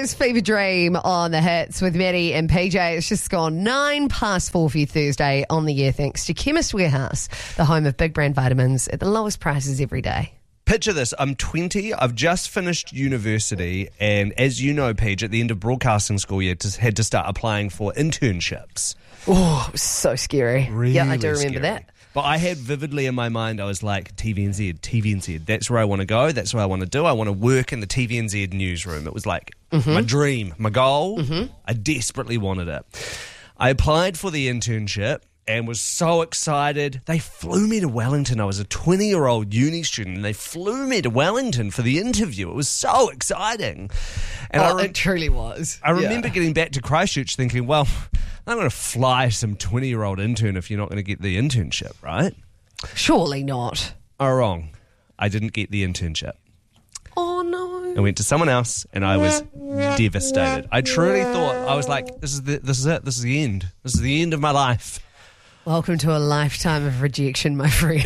is Fever Dream on the hits with Maddie and PJ. It's just gone 4:09 for you Thursday on the year, thanks to Chemist Warehouse, the home of big brand vitamins at the lowest prices every day. Picture this, I'm 20, I've just finished university, and as you know, Paige, at the end of broadcasting school, you had to start applying for internships. Oh, it was so scary. Really yeah, I do remember scary. that. But I had vividly in my mind, I was like, TVNZ, that's where I want to go, that's what I want to do. I want to work in the TVNZ newsroom. It was like my dream, my goal. I desperately wanted it. I applied for the internship and was so excited. They flew me to Wellington. I was a 20-year-old uni student, and they flew me to Wellington for the interview. It was so exciting. And it truly was. I remember getting back to Christchurch thinking, well, I'm going to fly some 20-year-old intern if you're not going to get the internship, right? Surely not. Oh, wrong. I didn't get the internship. Oh, no. I went to someone else, and I was devastated. I truly thought, I was like, this is it. This is the end. This is the end of my life. Welcome to a lifetime of rejection, my friend.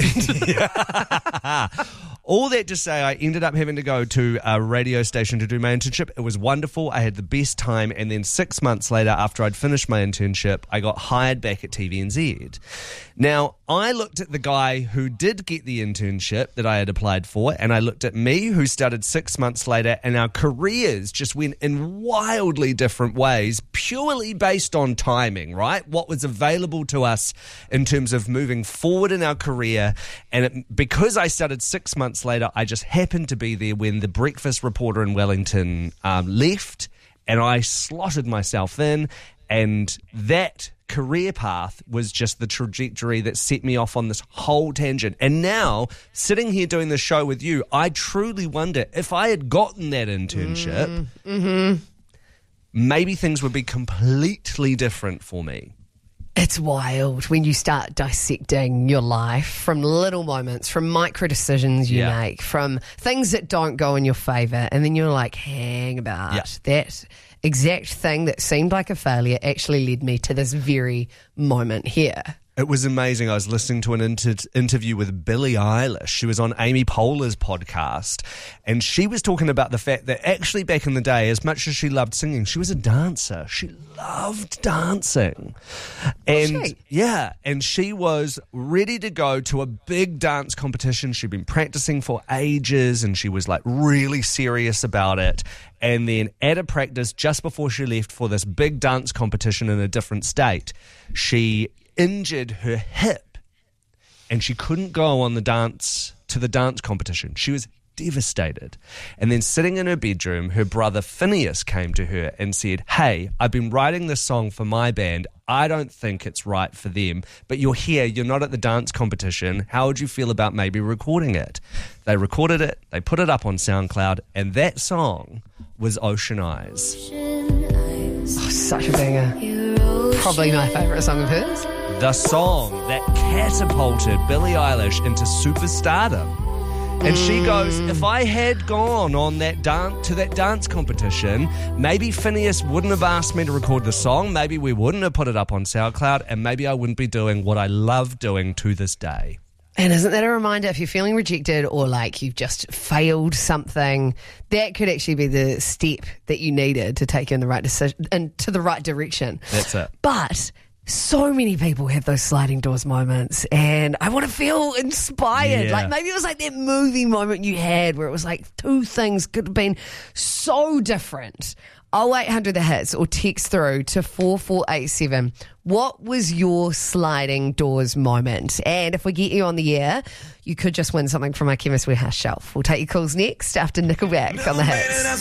All that to say, I ended up having to go to a radio station to do my internship. It was wonderful. I had the best time. And then 6 months later, after I'd finished my internship, I got hired back at TVNZ. Now, I looked at the guy who did get the internship that I had applied for, and I looked at me, who started 6 months later, and our careers just went in wildly different ways, purely based on timing, right? What was available to us in terms of moving forward in our career. And because I started 6 months later, I just happened to be there when the breakfast reporter in Wellington left, and I slotted myself in, and that career path was just the trajectory that set me off on this whole tangent. And now, sitting here doing this show with you, I truly wonder if I had gotten that internship, maybe things would be completely different for me. It's wild when you start dissecting your life from little moments, from micro decisions you make, from things that don't go in your favour, and then you're like, hang about, that exact thing that seemed like a failure actually led me to this very moment here. It was amazing. I was listening to an interview with Billie Eilish. She was on Amy Poehler's podcast, and she was talking about the fact that actually back in the day, as much as she loved singing, she was a dancer. She loved dancing. And and she was ready to go to a big dance competition. She'd been practicing for ages, and she was like really serious about it. And then at a practice just before she left for this big dance competition in a different state, she injured her hip, and she couldn't go on the dance competition. She was devastated. And then sitting in her bedroom, her brother Phineas came to her and said, hey, I've been writing this song for my band. I don't think it's right for them, but you're here, you're not at the dance competition. How would you feel about maybe recording it? They recorded it, they put it up on SoundCloud, and that song was Ocean Eyes. Oh, such a banger. Probably my favourite song of hers. The song that catapulted Billie Eilish into superstardom. And she goes, if I had gone on that dance competition, maybe Phineas wouldn't have asked me to record the song, maybe we wouldn't have put it up on SoundCloud, and maybe I wouldn't be doing what I love doing to this day. And isn't that a reminder, if you're feeling rejected or like you've just failed something, that could actually be the step that you needed to take you in the right decision and to the right direction. That's it. But so many people have those sliding doors moments, and I want to feel inspired. Yeah. Like maybe it was like that movie moment you had where it was like two things could have been so different. 0800 The Hits, or text through to 4487. What was your sliding doors moment? And if we get you on the air, you could just win something from our Chemist Warehouse shelf. We'll take your calls next after Nickelback on The Hits.